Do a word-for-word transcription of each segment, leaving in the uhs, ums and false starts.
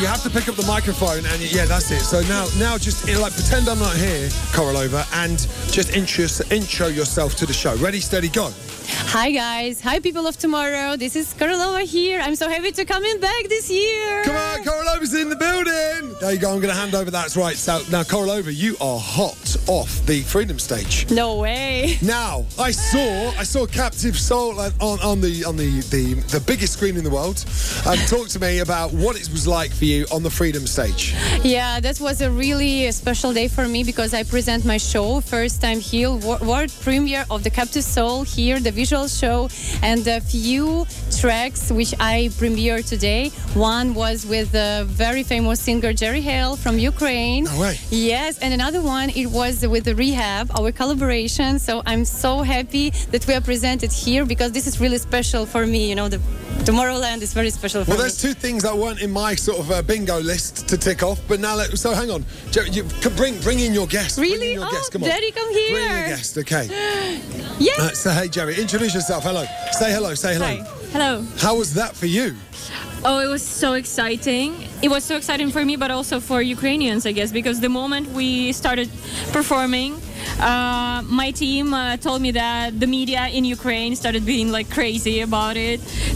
You have to pick up the microphone and yeah, that's it. So now, now just you know, like pretend I'm not here, Korolova, and just intro, intro yourself to the show. Ready, steady, go. Hi guys, hi people of tomorrow. This is Korolova here. I'm so happy to come in back this year. Come on, Korolova's in the building. There you go. I'm going to hand over. That's right. So now, Korolova, you are hot off the Freedom Stage. No way. Now, I saw I saw Captive Soul on on the on the the, the biggest screen in the world. And talk to me about what it was like for you on the Freedom Stage. Yeah, that was a really special day for me because I present my show first time here, world premiere of the Captive Soul here, the visual show, and a few tracks which I premiered today. One was with the very famous singer Jerry Hale from Ukraine. No way. Yes, and another one, it was with the Rehab, our collaboration. So I'm so happy that we are presented here because this is really special for me. You know, the Tomorrowland is very special for well, me. Well, there's two things that weren't in my sort of uh, bingo list to tick off, but now, let, so hang on. Jerry, you, bring bring in your guest. Really? Bring in your oh, guest. Come on. Jerry, come here. Bring in your guest, okay. Yeah. Uh, so, hey, Jerry, introduce yourself. Hello. Say hello, say hello. Hi. Hello. How was that for you? Oh, it was so exciting. It was so exciting for me, but also for Ukrainians, I guess, because the moment we started performing, uh, my team uh, told me that the media in Ukraine started being like crazy about it.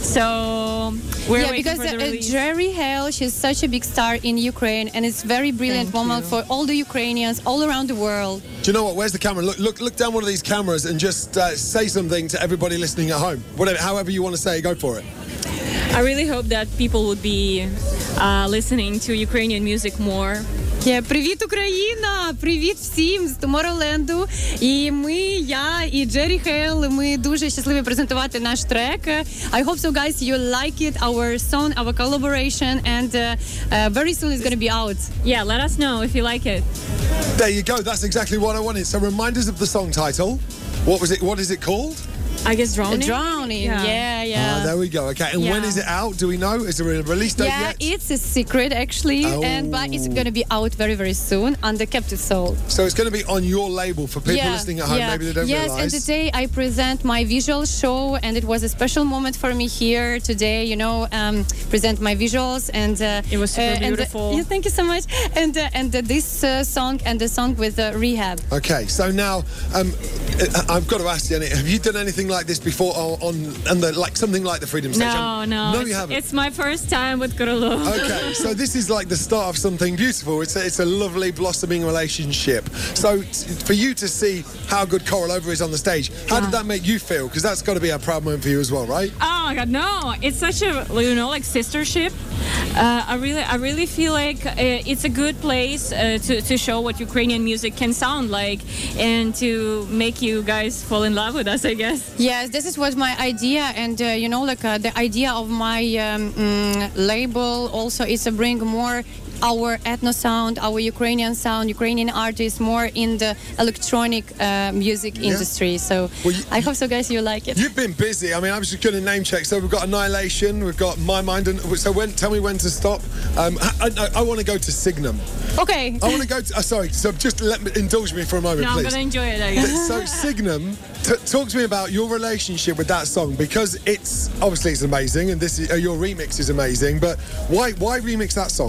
So we're yeah, waiting because for the uh, release. Jerry Hale, she's such a big star in Ukraine, and it's very brilliant Thank moment you. for all the Ukrainians all around the world. Do you know what? Where's the camera? Look, look, look down one of these cameras and just uh, say something to everybody listening at home. Whatever, however you want to say it, go for it. I really hope that people would be uh, listening to Ukrainian music more. Yeah, привіт, Україна! Привіт всім з Tomorrowland. І ми, я і Jerry Hale, ми дуже щасливі презентувати наш трек. I hope so, guys, you like it, our song, our collaboration, and uh, uh, very soon it's going to be out. Yeah, let us know if you like it. There you go. That's exactly what I wanted. So reminders of the song title. What was it? What is it called? I guess Drowning? Drowning, yeah, yeah. yeah. Ah, there we go. Okay, and Yeah. when is it out? Do we know? Is there a release date Yeah, yet? it's a secret actually, Oh. and but it's going to be out very, very soon on the Captive Soul. So it's going to be on your label for people yeah, listening at home. yeah. Maybe they don't yes, realise. and today I present my visual show, and it was a special moment for me here today. You know, um, present my visuals, and uh, It was super uh, and, uh, beautiful. yeah, thank you so much. And uh, and uh, this uh, song and the song with uh, Rehab. Okay, so now um, I- I've got to ask you, Annie, have you done anything like this before on, on, on the like something like the Freedom Stage? No, Um, no. no, it's, you haven't. It's my first time with Korolova. Okay, so this is like the start of something beautiful. It's a, it's a lovely blossoming relationship. So t- for you to see how good Korolova is on the stage, how did that make you feel? Because that's got to be a proud moment for you as well, right? Oh my God, no! It's such a you know like sistership. Uh, I really, I really feel like uh, it's a good place uh, to to show what Ukrainian music can sound like, and to make you guys fall in love with us, I guess. Yes, this is what my idea, and uh, you know, like uh, the idea of my um, mm, label also is to bring more our ethno sound, our Ukrainian sound, Ukrainian artists more in the electronic uh, music Yeah. industry. So Well, you- I hope so, guys, you like it. You've been busy. I mean, I was just going to name check. So we've got Annihilation, we've got My Mind, and so when? Tell me when to stop. Um, I, I, I want to go to Signum. Okay. I want to go to. Uh, sorry, so just let me indulge me for a moment, No, I'm please. gonna enjoy it, I guess. So Signum, t- talk to me about your relationship with that song, because it's obviously it's amazing, and this is, uh, your remix is amazing. But why why remix that song?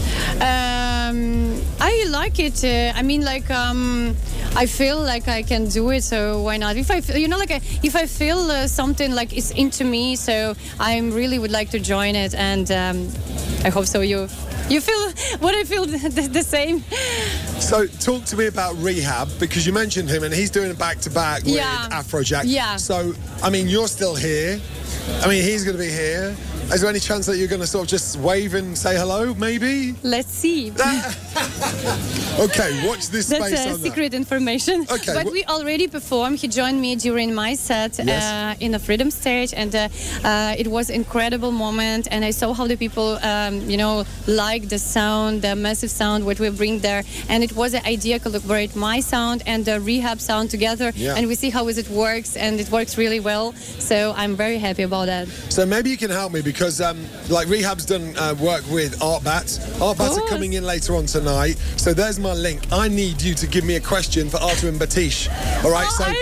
Um, I like it. Uh, I mean, like, um, I feel like I can do it, so why not? If I, f- you know, like, uh, if I feel uh, something like it's into me, so I really would like to join it, and um, I hope so. You, you feel what I feel the, the same. So talk to me about Rehab, because you mentioned him, and he's doing it back to back with Yeah. Afrojack. Yeah. So I mean, you're still here. I mean, he's going to be here. Is there any chance that you're going to sort of just wave and say hello, maybe? Let's see. Okay, watch this That's space uh, on secret information. Okay, But wh- we already performed. He joined me during my set Yes. uh, in the Freedom Stage, and uh, uh, it was an incredible moment. And I saw how the people, um, you know, like the sound, the massive sound, what we bring there. And it was an idea to collaborate my sound and the Rehab sound together. Yeah. And we see how it works, and it works really well. So I'm very happy about that. that. So maybe you can help me, because um, like Rehab's done uh, work with Artbat. Artbats are course. coming in later on tonight. So there's my link. I need you to give me a question for Artur and Batish. All right. Oh, so I don't know.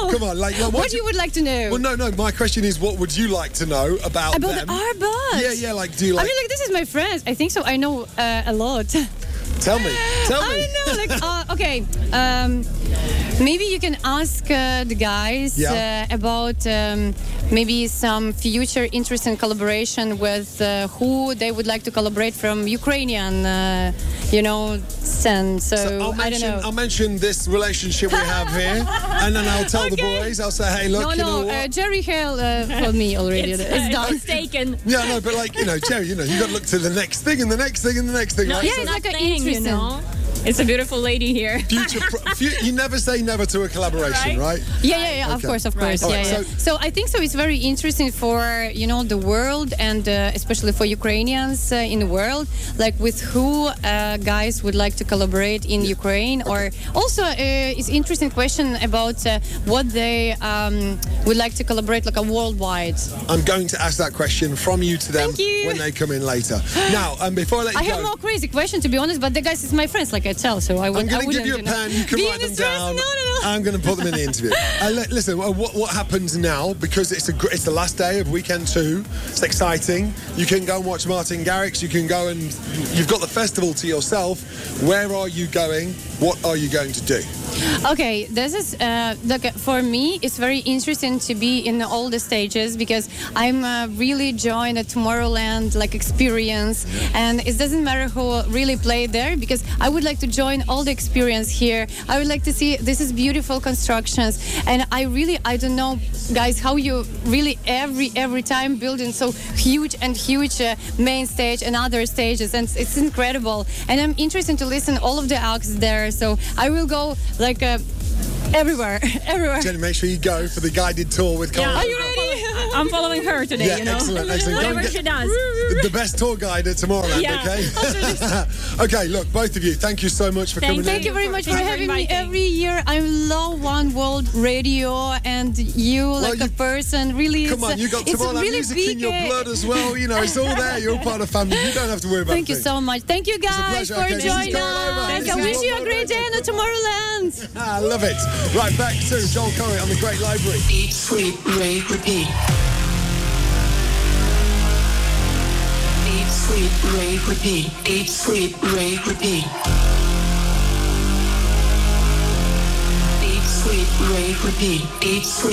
know. Come on, like, like, What you would like to know? Well, no, no. My question is, what would you like to know about About them? the Arbot? Yeah, yeah. Like, do you I like? mean, like, this is my friend. I think so. I know uh, a lot. Tell me. Tell me. I know. Like, uh, okay. Um, maybe you can ask uh, the guys Yeah. uh, about um, maybe some future interesting collaboration with uh, who they would like to collaborate from Ukrainian, uh, you know, scene. So, So I'll I don't mention, know. I'll mention this relationship we have here, and then I'll tell the Okay. boys. I'll say, hey, look, no, you know no. what? Uh, Jerry Hale uh, for me already. It's, It's, uh, done. it's taken. Yeah, no, but like, you know, Jerry, you know, you got to look to the next thing and the next thing and the next thing, No, right? Yeah, it's it's like a nothing, you interesting. know. It's a beautiful lady here. Future, pro- fu- you never say never to a collaboration, right? Right. Yeah, yeah, yeah. Of Okay. course, of Right. course. All Yeah, right, yeah. so- So, I think so. It's very interesting for you know the world and uh, especially for Ukrainians uh, in the world, like with who uh, guys would like to collaborate in Ukraine, or also uh, it's interesting question about uh, what they um, would like to collaborate like a worldwide. I'm going to ask that question from you to them Thank you. when they come in later. Now, um, before I let you I go, have more crazy question to be honest, but the guys is my friends, like I tell. So I would. I'm going I to give wouldn't, you a know. pen. You can Being write them stressed? down. No, no, no. I'm going to put them in the interview. Uh, li- listen, uh, what, what happens now? Because it's a gr- it's the last day of weekend two. It's exciting. You can go and watch Martin Garrix. You can go and you've got the festival to yourself. Where are you going? What are you going to do? Okay, this is uh, like for me. It's very interesting to be in all the stages because I'm uh, really enjoying the Tomorrowland like experience, and it doesn't matter who really play there because I would like to join all the experience here. I would like to see this is beautiful constructions, and I really I don't know, guys, how you really every every time building so huge and huge uh, main stage and other stages, and it's incredible. And I'm interested to listen all of the acts there, so I will go like uh, everywhere, everywhere. Jenny, make sure you go for the guided tour with Carl. Yeah. Are you ready? I'm following her today, Yeah, you know. excellent, excellent. Go and Whatever get- she does. The best tour guide at Tomorrowland, Yeah. okay? Okay, look, both of you, thank you so much for Thank coming you. in. Thank you very much for Thank you for having me inviting. every year. I love One World Radio, and you, like you- a person, really. Come it's, on, you got it's Tomorrowland really music big, in your uh, blood as well. You know, it's all there. You're part of the family. You don't have to worry about Thank you things. so much. Thank you a guys pleasure. for Okay, this is joining Carol Over. us. This I is wish One you a World great day Radio. in Tomorrowland. Ah, I love it. Right, back to Joel Corey on the Great Library. Eat, sleep, rave, repeat. Eat, sleep, rave, repeat. Eat, sleep, rave, repeat. Eat, sleep, rave, repeat. Eat, sleep.